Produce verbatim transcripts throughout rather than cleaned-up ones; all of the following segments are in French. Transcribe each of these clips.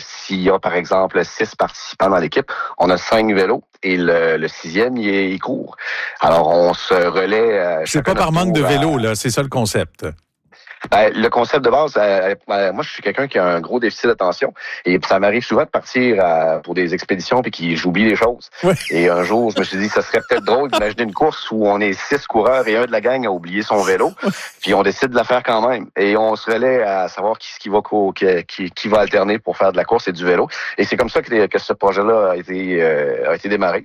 s'il y a, par exemple, six participants dans l'équipe, on a cinq vélos et le, le sixième, il, est, il court. Alors, on se relaie... Euh, c'est pas par manque de vélos, là. C'est ça le concept. Ben, le concept de base, euh, euh, moi, je suis quelqu'un qui a un gros déficit d'attention et ça m'arrive souvent de partir euh, pour des expéditions puis qui j'oublie les choses. Oui. Et un jour, je me suis dit, ça serait peut-être drôle d'imaginer une course où on est six coureurs et un de la gang a oublié son vélo, puis on décide de la faire quand même. Et on se relaie à savoir qui, qui va qui, qui, qui va alterner pour faire de la course et du vélo. Et c'est comme ça que, que ce projet-là a été euh, a été démarré.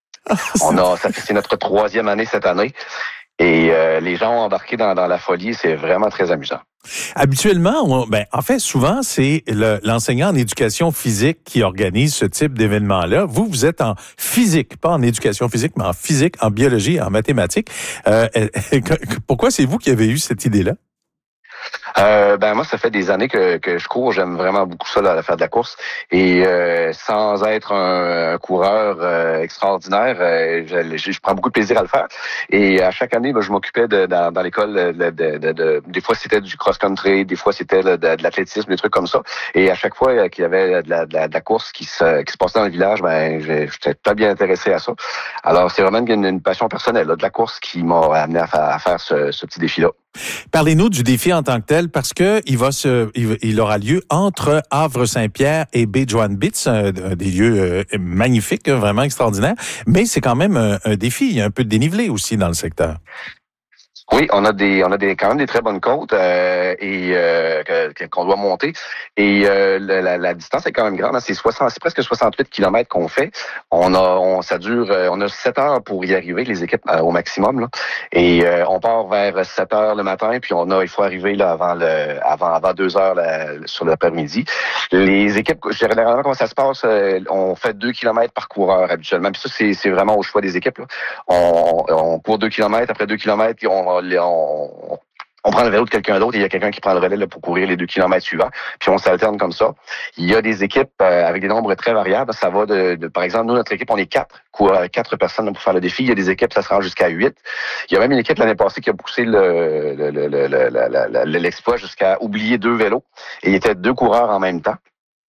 On a, ça fait, c'est notre troisième année cette année. Et euh, les gens ont embarqué dans, dans la folie, c'est vraiment très amusant. Habituellement, on, ben, en fait, souvent, c'est le, l'enseignant en éducation physique qui organise ce type d'événement-là. Vous, vous êtes en physique, pas en éducation physique, mais en physique, en biologie, en mathématiques. Euh, pourquoi c'est vous qui avez eu cette idée-là? Euh, ben moi, ça fait des années que, que je cours. J'aime vraiment beaucoup ça, là, faire de la course. Et euh, sans être un, un coureur euh, extraordinaire, euh, je, je, je prends beaucoup de plaisir à le faire. Et à chaque année, ben, je m'occupais de, dans, dans l'école de, de, de, de, des fois c'était du cross-country, des fois c'était de, de, de l'athlétisme, des trucs comme ça. Et à chaque fois qu'il y avait de la, de la, de la course qui se, qui se passait dans le village, ben j'étais pas bien intéressé à ça. Alors c'est vraiment une, une passion personnelle là, de la course qui m'a amené à faire, à faire ce, ce petit défi-là. Parlez-nous du défi en tant que tel, parce que il va se, il, il aura lieu entre Havre-Saint-Pierre et Baie-Joinville, un, un des lieux euh, magnifiques, vraiment extraordinaires. Mais c'est quand même un, un défi. Il y a un peu de dénivelé aussi dans le secteur. Oui, on a des, on a des quand même des très bonnes côtes euh, et euh, que, qu'on doit monter. Et euh, la, la, la distance est quand même grande. Hein, c'est soixante, c'est presque soixante-huit kilomètres qu'on fait. On a, on, ça dure, on a sept heures pour y arriver, les équipes euh, au maximum. Là. Et euh, on part vers sept heures le matin, puis on a, il faut arriver là avant le, avant, avant deux heures là, sur l'après-midi. Les équipes, généralement comment ça se passe, euh, on fait deux kilomètres par coureur habituellement. Puis ça, c'est, c'est vraiment au choix des équipes. Là. On, on court deux kilomètres, après deux kilomètres, puis on On, on prend le vélo de quelqu'un d'autre et il y a quelqu'un qui prend le relais là, pour courir les deux kilomètres suivants. Puis on s'alterne comme ça. Il y a des équipes euh, avec des nombres très variables. Ça va de, de, par exemple, nous, notre équipe, on est quatre, quoi, quatre personnes pour faire le défi. Il y a des équipes, ça se rend jusqu'à huit. Il y a même une équipe l'année passée qui a poussé le, le, le, le, le, le, l'exploit jusqu'à oublier deux vélos. Et il était deux coureurs en même temps.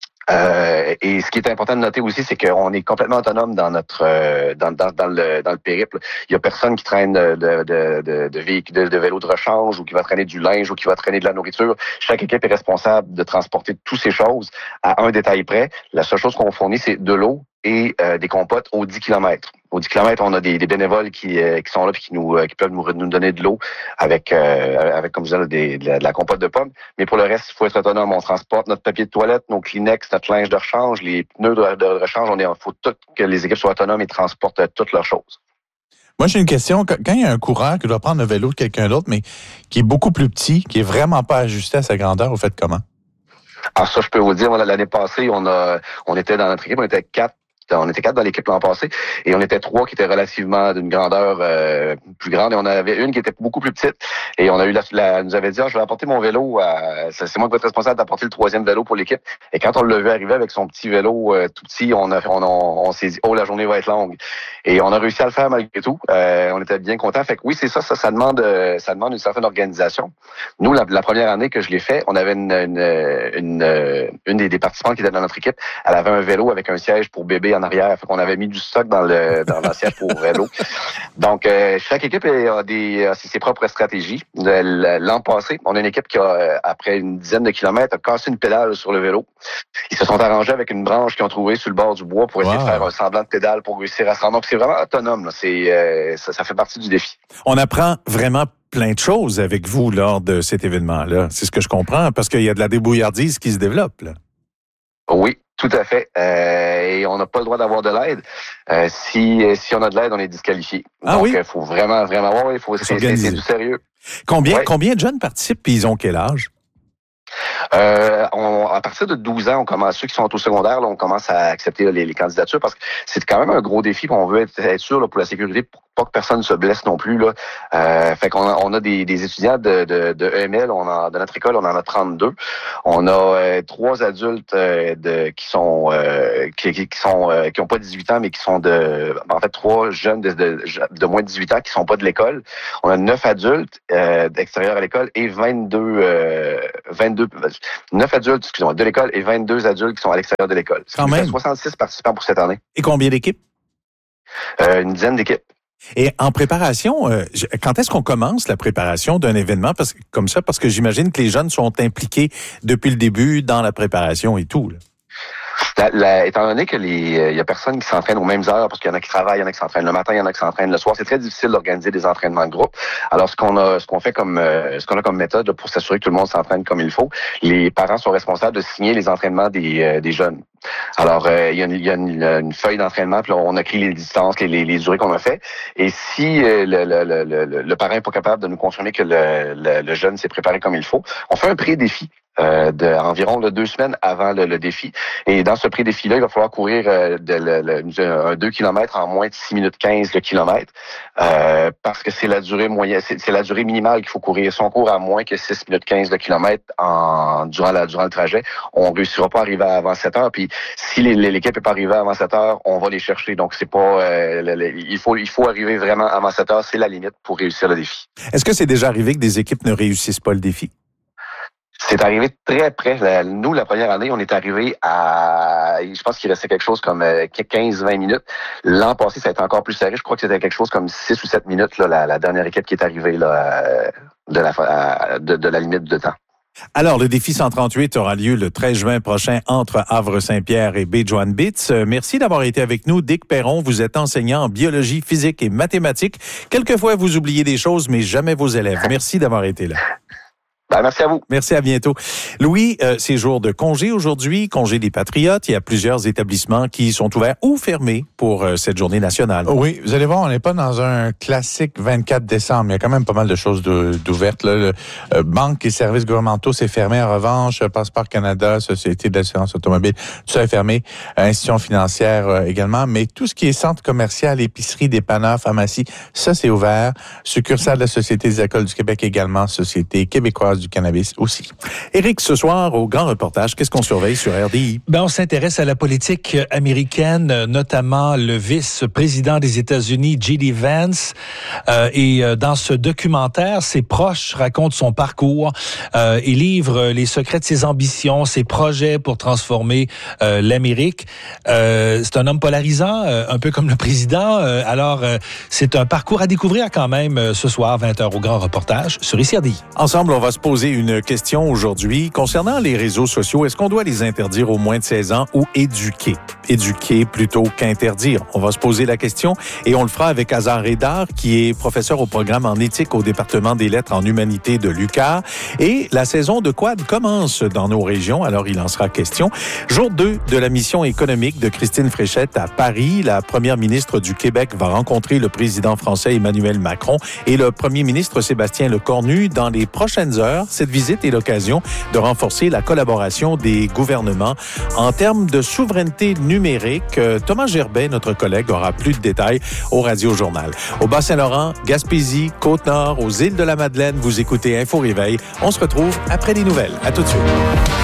Euh, et ce qui est important de noter aussi, c'est qu'on est complètement autonome dans notre euh, dans, dans, dans le dans le périple. Il y a personne qui traîne de de de, de véhicules de, de vélos de rechange ou qui va traîner du linge ou qui va traîner de la nourriture. Chaque équipe est responsable de transporter toutes ces choses à un détail près. La seule chose qu'on fournit, c'est de l'eau et euh, des compotes aux dix kilomètres. Aux dix kilomètres, on a des, des bénévoles qui, euh, qui sont là et qui nous euh, qui peuvent nous, nous donner de l'eau avec, euh, avec comme je disais, des, de, la, de la compote de pommes. Mais pour le reste, il faut être autonome. On transporte notre papier de toilette, nos Kleenex, notre linge de rechange, les pneus de, de rechange. On est, il faut tout que les équipes soient autonomes et transportent euh, toutes leurs choses. Moi, j'ai une question. Quand il y a un coureur qui doit prendre le vélo de quelqu'un d'autre, mais qui est beaucoup plus petit, qui est vraiment pas ajusté à sa grandeur, vous faites comment? Alors ça, je peux vous dire, voilà, l'année passée, on a, on était dans notre équipe, on était quatre. On était quatre dans l'équipe l'an passé et on était trois qui étaient relativement d'une grandeur euh, plus grande et on avait une qui était beaucoup plus petite et on a eu la, la nous avait dit ah, je vais apporter mon vélo à, c'est moi qui vais être responsable d'apporter le troisième vélo pour l'équipe et quand on l'a vu arriver avec son petit vélo euh, tout petit on a on, on, on s'est dit oh la journée va être longue et on a réussi à le faire malgré tout. Euh, on était bien contents. Fait que oui c'est ça ça ça demande ça demande une certaine organisation. Nous la, la première année que je l'ai fait on avait une une une, une des, des participantes qui était dans notre équipe elle avait un vélo avec un siège pour bébé en arrière. Fait qu'on avait mis du stock dans le dans l'assiette pour vélo. Donc, euh, chaque équipe a des a ses propres stratégies. L'an passé, on a une équipe qui a, après une dizaine de kilomètres, a cassé une pédale sur le vélo. Ils se sont arrangés avec une branche qu'ils ont trouvée sur le bord du bois pour essayer wow. de faire un semblant de pédale pour réussir à se rendre. Donc, c'est vraiment autonome. Là. C'est, euh, ça, ça fait partie du défi. On apprend vraiment plein de choses avec vous lors de cet événement-là. C'est ce que je comprends, parce qu'il y a de la débrouillardise qui se développe. Là. Oui. Tout à fait. Euh, et on n'a pas le droit d'avoir de l'aide. Euh, si si on a de l'aide, on est disqualifié. Ah Donc, oui? il faut vraiment, vraiment voir. Il faut, c'est, c'est, c'est du sérieux. Combien, ouais. combien de jeunes participent et ils ont quel âge? Euh, on, à partir de douze ans, on commence, ceux qui sont au secondaire, là, on commence à accepter là, les, les candidatures parce que c'est quand même un gros défi. On veut être, être sûr là, pour la sécurité, pour, pas que personne se blesse non plus, là. Euh, fait qu'on a, on a des, des étudiants de, de, de E M L, on a, de notre école, on en a trente-deux. On a euh, trois adultes euh, de, qui sont euh, qui, qui sont euh, qui ont pas dix-huit ans, mais qui sont de en fait trois jeunes de, de, de moins de dix-huit ans qui sont pas de l'école. On a neuf adultes euh, d'extérieur à l'école et vingt-deux euh, vingt-deux neuf adultes, excusez-moi, de l'école et vingt-deux adultes qui sont à l'extérieur de l'école. Quand même. soixante-six participants pour cette année. Et combien d'équipes? Euh, une dizaine d'équipes. Et en préparation, euh, quand est-ce qu'on commence la préparation d'un événement parce, comme ça? Parce que j'imagine que les jeunes sont impliqués depuis le début dans la préparation et tout, là. La, la, étant donné que les, il y a personne qui s'entraîne aux mêmes heures, parce qu'il y en a qui travaillent, il y en a qui s'entraînent le matin, il y en a qui s'entraînent le soir, c'est très difficile d'organiser des entraînements de groupe. Alors, ce qu'on a, ce qu'on fait comme, euh, ce qu'on a comme méthode là, pour s'assurer que tout le monde s'entraîne comme il faut, les parents sont responsables de signer les entraînements des, euh, des jeunes. Alors, euh, il y a, une, il y a une, une feuille d'entraînement, puis là, on a écrit les distances, les, les, les durées qu'on a fait. Et si euh, le, le, le, le, le parent n'est pas capable de nous confirmer que le, le, le jeune s'est préparé comme il faut, on fait un pré-défi. Euh, de environ là, deux semaines avant le, le défi. Et dans ce pré-défi-là, il va falloir courir euh, de, le, le, un deux kilomètres en moins de six minutes quinze le kilomètre, euh, parce que c'est la durée moyenne, c'est, c'est la durée minimale qu'il faut courir. Si on court à moins que six minutes quinze le kilomètre en, durant, la, durant le trajet, on ne réussira pas à arriver avant sept heures. Puis si les, l'équipe n'est pas arrivée avant sept heures, on va les chercher. Donc c'est pas, euh, le, le, il faut, il faut arriver vraiment avant sept heures. C'est la limite pour réussir le défi. Est-ce que c'est déjà arrivé que des équipes ne réussissent pas le défi? C'est arrivé très près. Nous, la première année, on est arrivé à, je pense qu'il restait quelque chose comme quinze vingt minutes. L'an passé, ça a été encore plus serré. Je crois que c'était quelque chose comme six ou sept minutes, là, la, la dernière équipe qui est arrivée là, de, la, de, de la limite de temps. Alors, le défi cent trente-huit aura lieu le treize juin prochain entre Havre-Saint-Pierre et Baie-Joinne-Bitz. Merci d'avoir été avec nous. Dick Perron, vous êtes enseignant en biologie, physique et mathématiques. Quelquefois, vous oubliez des choses, mais jamais vos élèves. Merci d'avoir été là. Ben, merci à vous. Merci, à bientôt. Louis, euh, c'est jour de congé aujourd'hui, congé des Patriotes. Il y a plusieurs établissements qui sont ouverts ou fermés pour euh, cette journée nationale. Oui, vous allez voir, on n'est pas dans un classique vingt-quatre décembre. Il y a quand même pas mal de choses de, d'ouvertes. Là. Le, euh, banques et services gouvernementaux, c'est fermé. En revanche, Passeport Canada, Société de l'assurance automobile, tout ça est fermé. Euh, institutions financières euh, également. Mais tout ce qui est centre commercial, épicerie, dépanneurs, pharmacie, ça, c'est ouvert. Succursale de la Société des écoles du Québec également, Société québécoise du cannabis aussi. Éric, ce soir, au grand reportage, qu'est-ce qu'on surveille sur R D I? Ben, on s'intéresse à la politique américaine, notamment le vice-président des États-Unis, J D Vance. Euh, et dans ce documentaire, ses proches racontent son parcours euh, et livrent les secrets de ses ambitions, ses projets pour transformer euh, l'Amérique. Euh, c'est un homme polarisant, euh, un peu comme le président. Euh, alors, euh, c'est un parcours à découvrir quand même euh, ce soir, vingt heures, au grand reportage sur I C R D I. Ensemble, on va se poser une question aujourd'hui concernant les réseaux sociaux. Est-ce qu'on doit les interdire aux moins de seize ans ou éduquer? Éduquer plutôt qu'interdire. On va se poser la question et on le fera avec Hazar Redar, qui est professeur au programme en éthique au département des lettres en humanité de l'U Q A M. Et la saison de quad commence dans nos régions, alors il en sera question. Jour deux de la mission économique de Christine Fréchette à Paris. La première ministre du Québec va rencontrer le président français Emmanuel Macron et le premier ministre Sébastien Lecornu dans les prochaines heures. Cette visite est l'occasion de renforcer la collaboration des gouvernements en termes de souveraineté numérique. Thomas Gerbet, notre collègue, aura plus de détails au Radio Journal. Au Bas-Saint-Laurent, Gaspésie, Côte-Nord, aux îles de la Madeleine, vous écoutez Info Réveil. On se retrouve après les nouvelles. À tout de suite.